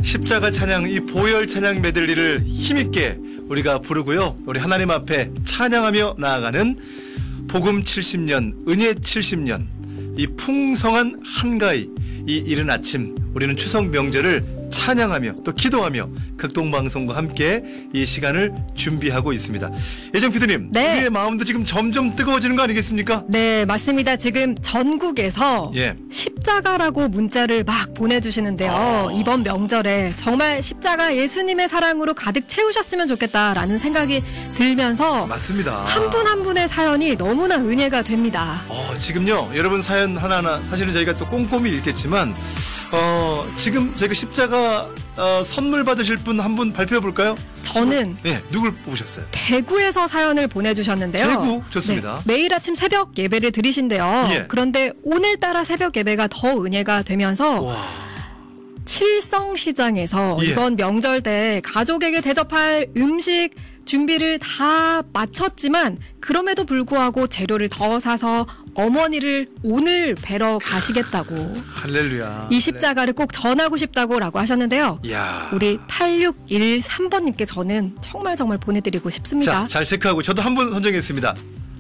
십자가 찬양, 이 보혈 찬양 메들리를 힘있게 우리가 부르고요. 우리 하나님 앞에 찬양하며 나아가는 복음 70년, 은혜 70년, 이 풍성한 한가위, 이 이른 아침 우리는 추석 명절을 찬양하며 또 기도하며 극동방송과 함께 이 시간을 준비하고 있습니다. 예정 PD님, 네. 우리의 마음도 지금 점점 뜨거워지는 거 아니겠습니까? 네, 맞습니다. 지금 전국에서 십자가라고 문자를 막 보내주시는데요. 이번 명절에 정말 십자가 예수님의 사랑으로 가득 채우셨으면 좋겠다라는 생각이 들면서 맞습니다. 한 분 한 분의 사연이 너무나 은혜가 됩니다. 지금요, 여러분 사연 하나하나 사실은 저희가 또 꼼꼼히 읽겠지만 지금 저희가 십자가 선물 받으실 분 한 분 발표해 볼까요? 저는 누굴 뽑으셨어요? 대구에서 사연을 보내주셨는데요. 대구 좋습니다. 네, 매일 아침 새벽 예배를 드리신대요. 그런데 오늘따라 새벽 예배가 더 은혜가 되면서 칠성시장에서 이번 명절 때 가족에게 대접할 음식 준비를 다 마쳤지만 그럼에도 불구하고 재료를 더 사서 어머니를 오늘 뵈러 가시겠다고 할렐루야. 이 십자가를 꼭 전하고 싶다고 라고 하셨는데요. 이야. 우리 8613번님께 저는 정말 보내드리고 싶습니다. 자, 잘 체크하고 저도 한 분 선정했습니다.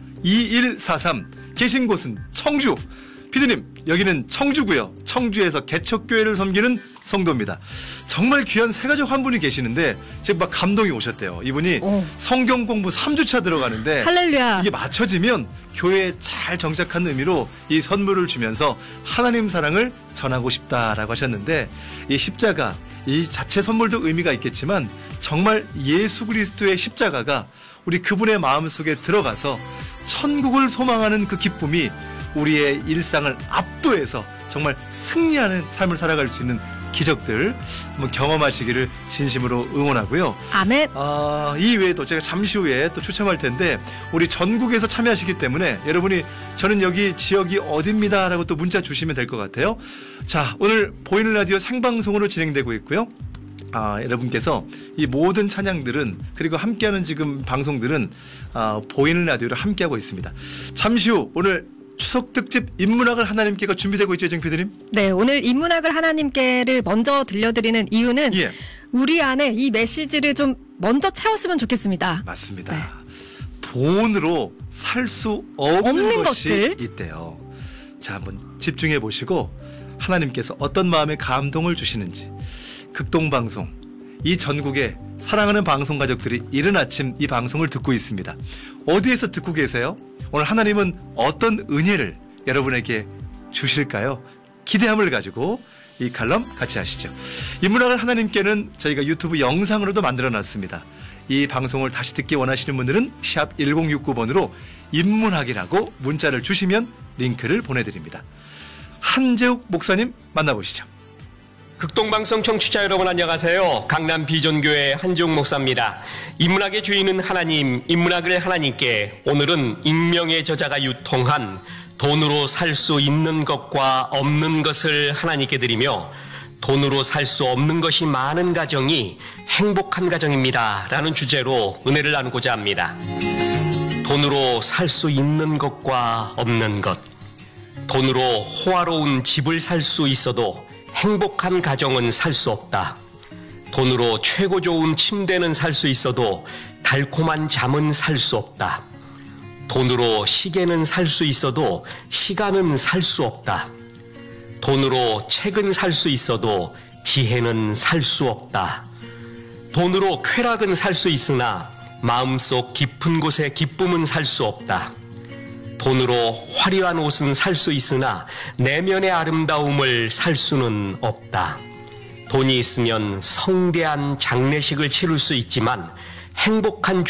2143 계신 곳은 청주. 피디님, 여기는 청주고요. 청주에서 개척교회를 섬기는 성도입니다. 정말 귀한 세 가족 한 분이 계시는데 지금 막 감동이 오셨대요. 이분이 성경 공부 3주차 들어가는데 할렐루야. 이게 맞춰지면 교회에 잘 정착한 의미로 이 선물을 주면서 하나님 사랑을 전하고 싶다라고 하셨는데, 이 십자가, 이 자체 선물도 의미가 있겠지만 정말 예수 그리스도의 십자가가 우리 그분의 마음속에 들어가서 천국을 소망하는 그 기쁨이 우리의 일상을 압도해서 정말 승리하는 삶을 살아갈 수 있는 기적들 한번 경험하시기를 진심으로 응원하고요. 아멘. 이 외에도 제가 잠시 후에 또 추첨할 텐데 우리 전국에서 참여하시기 때문에 여러분이 저는 여기 지역이 어딥니다 라고 또 문자 주시면 될 것 같아요. 자, 오늘 보이는 라디오 생방송으로 진행되고 있고요. 여러분께서 이 모든 찬양들은, 그리고 함께하는 지금 방송들은 보이는 라디오로 함께하고 있습니다. 잠시 후 오늘 추석 특집 인문학을 하나님께가 준비되고 있죠, 정 PD님? 네, 오늘 인문학을 하나님께를 먼저 들려드리는 이유는 우리 안에 이 메시지를 좀 먼저 채웠으면 좋겠습니다. 맞습니다. 네. 돈으로 살 수 없는 것이 것들 있대요. 자, 한번 집중해 보시고 하나님께서 어떤 마음의 감동을 주시는지, 극동방송, 이 전국에 사랑하는 방송 가족들이 이른 아침 이 방송을 듣고 있습니다. 어디에서 듣고 계세요? 오늘 하나님은 어떤 은혜를 여러분에게 주실까요? 기대함을 가지고 이 칼럼 같이 하시죠. 인문학을 하나님께는 저희가 유튜브 영상으로도 만들어놨습니다. 이 방송을 다시 듣기 원하시는 분들은 샵 1069번으로 인문학이라고 문자를 주시면 링크를 보내드립니다. 한재욱 목사님 만나보시죠. 극동방송 청취자 여러분 안녕하세요. 강남 비전교회 한지웅 목사입니다. 인문학의 주인은 하나님, 인문학을 하나님께, 오늘은 익명의 저자가 유통한 돈으로 살 수 있는 것과 없는 것을 하나님께 드리며, 돈으로 살 수 없는 것이 많은 가정이 행복한 가정입니다 라는 주제로 은혜를 나누고자 합니다. 돈으로 살 수 있는 것과 없는 것. 돈으로 호화로운 집을 살 수 있어도 행복한 가정은 살 수 없다. 돈으로 최고 좋은 침대는 살 수 있어도 달콤한 잠은 살 수 없다. 돈으로 시계는 살 수 있어도 시간은 살 수 없다. 돈으로 책은 살 수 있어도 지혜는 살 수 없다. 돈으로 쾌락은 살 수 있으나 마음속 깊은 곳에 기쁨은 살 수 없다. 돈으로 화려한 옷은 살 수 있으나 내면의 아름다움을 살 수는 없다. 돈이 있으면 성대한 장례식을 치를 수 있지만 행복한